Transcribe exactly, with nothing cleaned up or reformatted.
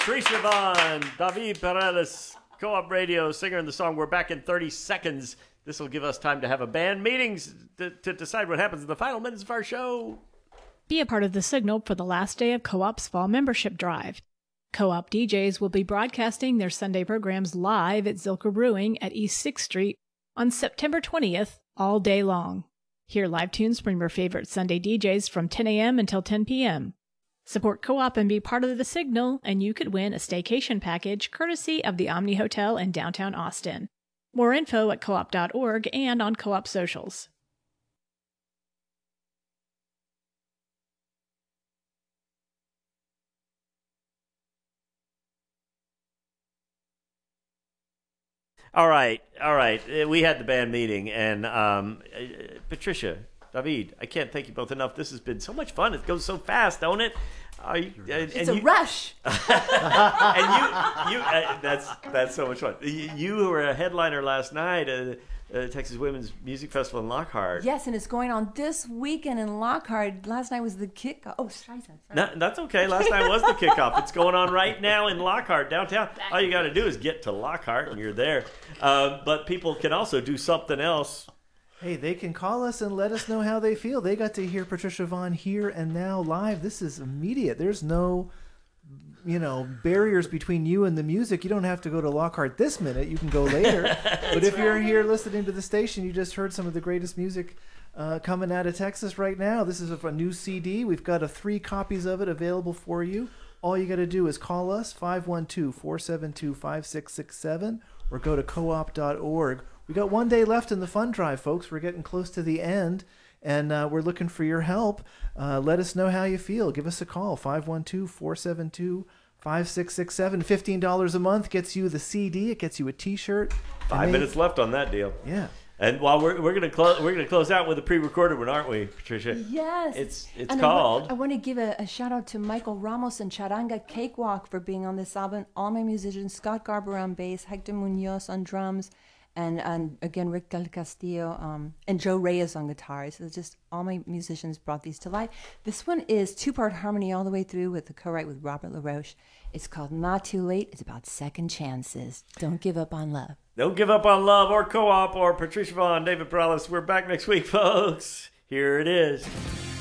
Patricia Vaughn, David Perales, Co-op Radio, singer in the song We're Back in thirty seconds. This will give us time to have a band meetings to, to decide what happens in the final minutes of our show. Be a part of the signal for the last day of Co-op's fall membership drive. Co-op D Js will be broadcasting their Sunday programs live at Zilker Brewing at East sixth Street on September twentieth, all day long. Hear live tunes from your favorite Sunday D Js from ten a.m. until ten p.m. Support Co-op and be part of the signal, and you could win a staycation package courtesy of the Omni Hotel in downtown Austin. More info at co op dot org and on Co-op socials. All right, all right. Uh, We had the band meeting, and um, uh, Patricia, David, I can't thank you both enough. This has been so much fun. It goes so fast, don't it? Are you, uh, It's and a you, rush. and you, you, uh, that's that's so much fun. You, you were a headliner last night at uh, Texas Women's Music Festival in Lockhart. Yes, and it's going on this weekend in Lockhart. Last night was the kick. Oh, Streisand. Sorry. No, that's okay. Last night was the kickoff. It's going on right now in Lockhart, downtown. All you got to do is get to Lockhart, and you're there. Uh, but people can also do something else. Hey, they can call us and let us know how they feel. They got to hear Patricia Vaughn here and now live. This is immediate. There's no, you know, barriers between you and the music. You don't have to go to Lockhart this minute. You can go later. But if you're here listening to the station, you just heard some of the greatest music uh, coming out of Texas right now. This is a, a new C D. We've got a three copies of it available for you. All you got to do is call us, five one two, four seven two, five six six seven, or go to co op dot org. We got one day left in the fund drive, folks. We're getting close to the end, and uh, we're looking for your help. Uh, let us know how you feel. Give us a call, five one two, four seven two, five six six seven. fifteen dollars a month gets you the C D. It gets you a T-shirt. Five they, minutes left on that deal. Yeah. And while we're we're gonna close we're gonna close out with a pre-recorded one, aren't we, Patricia? Yes. It's it's and called. I, wa- I want to give a, a shout out to Michael Ramos and Charanga Cakewalk for being on this album. All my musicians: Scott Garber on bass, Hector Munoz on drums, and and again Rick Del Castillo um, and Joe Reyes on guitar. So it's just all my musicians brought these to life. This one is two-part harmony all the way through with the co-write with Robert LaRoche. It's called Not Too Late. It's about second chances. Don't give up on love. Don't give up on love or Co-op or Patricia Vaughn, David Perales. We're back next week, folks. Here it is.